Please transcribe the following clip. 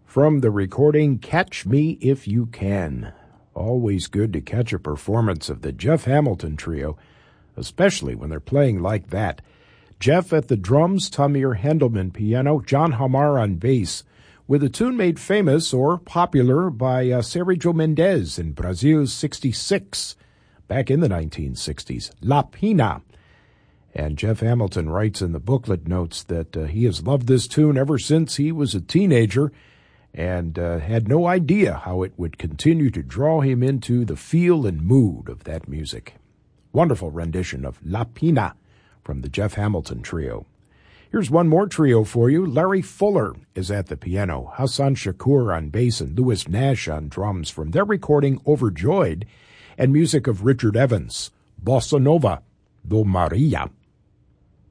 from the recording Catch Me If You Can. Always good to catch a performance of the Jeff Hamilton Trio, especially when they're playing like that. Jeff at the drums, Tamir Hendelman piano, John Hamar on bass, with a tune made famous or popular by Sergio Mendes in Brazil's 66, back in the 1960s, La Pina. And Jeff Hamilton writes in the booklet notes that he has loved this tune ever since he was a teenager and had no idea how it would continue to draw him into the feel and mood of that music. Wonderful rendition of La Pina from the Jeff Hamilton Trio. Here's one more trio for you. Larry Fuller is at the piano, Hassan Shakur on bass, and Louis Nash on drums from their recording Overjoyed, and music of Richard Evans, Bossa Nova, Do Maria.